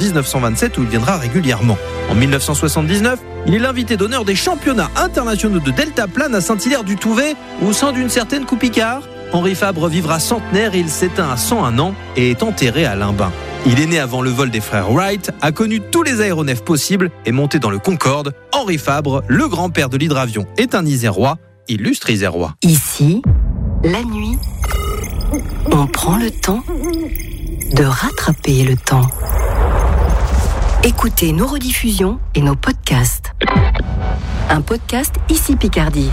1927 où il viendra régulièrement. En 1979, il est l'invité d'honneur des championnats internationaux de deltaplane à Saint-Hilaire-du-Touvet au sein d'une certaine Coupe Icare. Henri Fabre vivra centenaire et il s'éteint à 101 ans et est enterré à Limbin. Il est né avant le vol des frères Wright, a connu tous les aéronefs possibles et monté dans le Concorde. Henri Fabre, le grand-père de l'hydravion, est un Isérois, illustre Isérois. Ici, la nuit, on prend le temps de rattraper le temps. Écoutez nos rediffusions et nos podcasts. Un podcast Ici Picardie.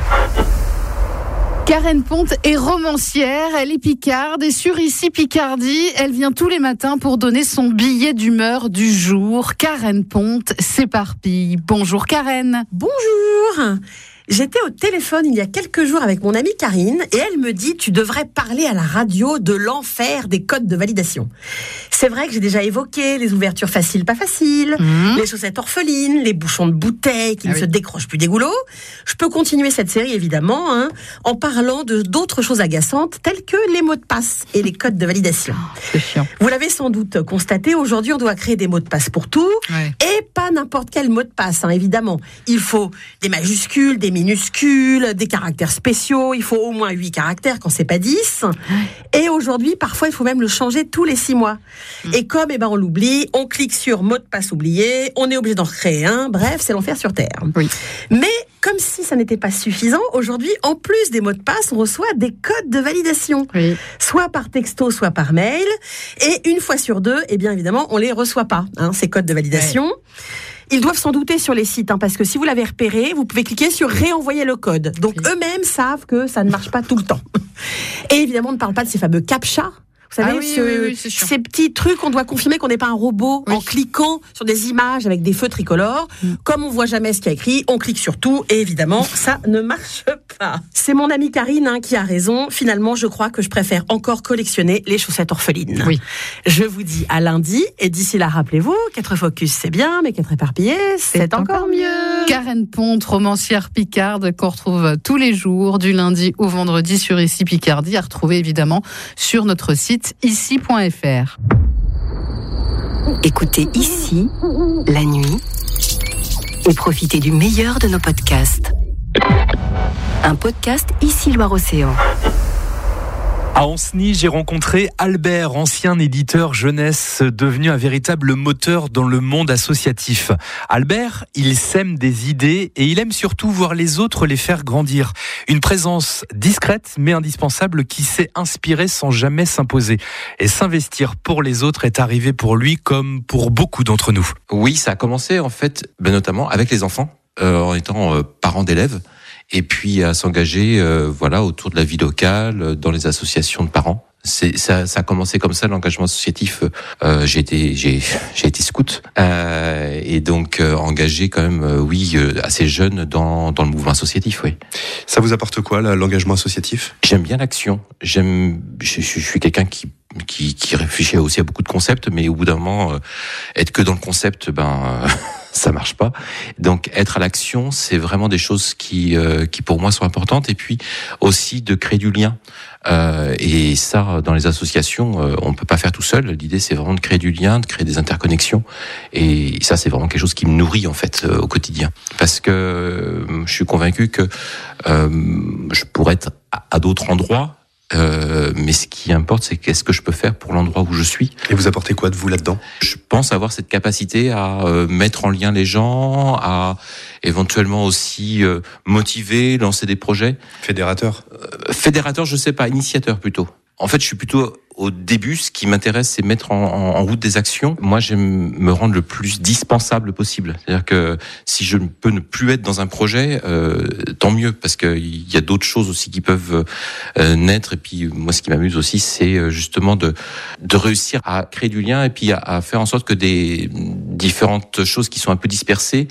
Karen Ponte est romancière, elle est picarde et sur Ici Picardie, elle vient tous les matins pour donner son billet d'humeur du jour. Karen Ponte s'éparpille. Bonjour Karen. Bonjour. J'étais au téléphone il y a quelques jours avec mon amie Karine et elle me dit « Tu devrais parler à la radio de l'enfer des codes de validation ». C'est vrai que j'ai déjà évoqué les ouvertures faciles, pas faciles, les chaussettes orphelines, les bouchons de bouteilles qui ne se décrochent plus des goulots. Je peux continuer cette série évidemment en parlant d'autres choses agaçantes telles que les mots de passe et les codes de validation. C'est chiant. Vous l'avez sans doute constaté, aujourd'hui on doit créer des mots de passe pour tout et pas n'importe quel mot de passe, évidemment. Il faut des majuscules, des minuscules, des caractères spéciaux, il faut au moins 8 caractères quand c'est pas 10. Et aujourd'hui, parfois, il faut même le changer tous les 6 mois. Et comme on l'oublie, on clique sur mot de passe oublié, on est obligé d'en recréer un, bref, c'est l'enfer sur Terre. Oui. Mais comme si ça n'était pas suffisant, aujourd'hui, en plus des mots de passe, on reçoit des codes de validation. Oui. Soit par texto, soit par mail. Et une fois sur deux, bien évidemment, on les reçoit pas, ces codes de validation. Ouais. Ils doivent s'en douter sur les sites, parce que si vous l'avez repéré, vous pouvez cliquer sur réenvoyer le code. Donc eux-mêmes savent que ça ne marche pas tout le temps. Et évidemment, on ne parle pas de ces fameux CAPTCHA. Vous savez, ces petits trucs qu'on doit confirmer qu'on n'est pas un robot en cliquant sur des images avec des feux tricolores. Comme on voit jamais ce qu'il y a écrit, on clique sur tout et évidemment, ça ne marche pas. C'est mon amie Karine qui a raison. Finalement, je crois que je préfère encore collectionner les chaussettes orphelines. Oui. Je vous dis à lundi et d'ici là, rappelez-vous, 4 focus c'est bien, mais 4 éparpillés, c'est encore mieux. Karen Ponte, romancière picarde qu'on retrouve tous les jours du lundi au vendredi sur Ici Picardie, à retrouver évidemment sur notre site ici.fr. Écoutez Ici, la nuit, et profitez du meilleur de nos podcasts. Un podcast Ici Loire-Océan. À Ancenis, j'ai rencontré Albert, ancien éditeur jeunesse, devenu un véritable moteur dans le monde associatif. Albert, il sème des idées et il aime surtout voir les autres les faire grandir. Une présence discrète mais indispensable qui sait inspirer sans jamais s'imposer. Et s'investir pour les autres est arrivé pour lui comme pour beaucoup d'entre nous. Oui, ça a commencé en fait, notamment avec les enfants, en étant parent d'élèves. Et puis à s'engager autour de la vie locale, dans les associations de parents. Ça a commencé comme ça, l'engagement associatif. J'ai été scout et donc engagé quand même, assez jeune dans le mouvement associatif. Oui. Ça vous apporte quoi l'engagement associatif ? J'aime bien l'action. Je suis quelqu'un qui réfléchit aussi à beaucoup de concepts, mais au bout d'un moment, être que dans le concept, ça marche pas. Donc être à l'action, c'est vraiment des choses qui pour moi sont importantes. Et puis aussi de créer du lien. Et ça, dans les associations, on peut pas faire tout seul. L'idée, c'est vraiment de créer du lien, de créer des interconnexions. Et ça, c'est vraiment quelque chose qui me nourrit en fait au quotidien. Parce que je suis convaincu que je pourrais être à d'autres endroits. Mais ce qui importe, c'est qu'est-ce que je peux faire pour l'endroit où je suis. Et vous apportez quoi de vous là-dedans ? Je pense avoir cette capacité à mettre en lien les gens, à éventuellement aussi motiver, lancer des projets. Fédérateur ? Fédérateur, je sais pas, initiateur plutôt. En fait, je suis plutôt au début. Ce qui m'intéresse, c'est mettre en route des actions. Moi, j'aime me rendre le plus dispensable possible. C'est-à-dire que si je peux ne plus être dans un projet, tant mieux, parce qu'il y a d'autres choses aussi qui peuvent naître. Et puis, moi, ce qui m'amuse aussi, c'est justement de réussir à créer du lien et puis à faire en sorte que des différentes choses qui sont un peu dispersées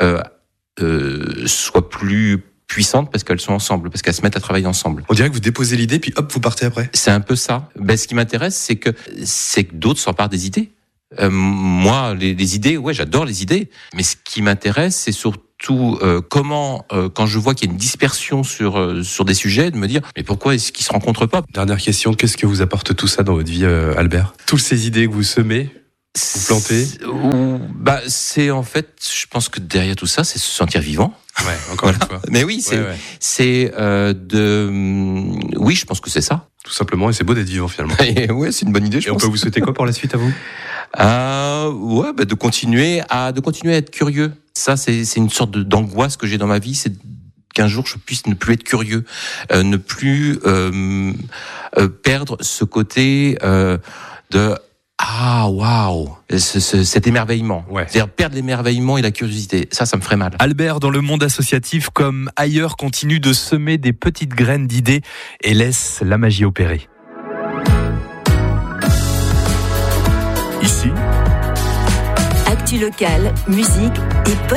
soient plus puissantes parce qu'elles sont ensemble, parce qu'elles se mettent à travailler ensemble. On dirait que vous déposez l'idée, puis hop, vous partez après. C'est un peu ça. Ce qui m'intéresse, c'est que d'autres s'emparent des idées. Moi, les idées, j'adore les idées. Mais ce qui m'intéresse, c'est surtout comment, quand je vois qu'il y a une dispersion sur des sujets, de me dire, mais pourquoi est-ce qu'ils se rencontrent pas ? Dernière question, qu'est-ce que vous apporte tout ça dans votre vie, Albert ? Toutes ces idées que vous semez, Vous plantez? C'est en fait, je pense que derrière tout ça, c'est se sentir vivant. Ouais, encore une fois. Mais oui, oui, je pense que c'est ça. Tout simplement, et c'est beau d'être vivant finalement. Et ouais, c'est une bonne idée, je Et pense. on peut vous souhaiter quoi pour la suite à vous? De continuer à être curieux. Ça, c'est une sorte d'angoisse que j'ai dans ma vie, c'est qu'un jour je puisse ne plus être curieux, ne plus perdre ce côté de waouh, cet émerveillement. Ouais. C'est-à-dire perdre l'émerveillement et la curiosité. Ça me ferait mal. Albert, dans le monde associatif comme ailleurs, continue de semer des petites graines d'idées et laisse la magie opérer. Ici, actu locale, musique et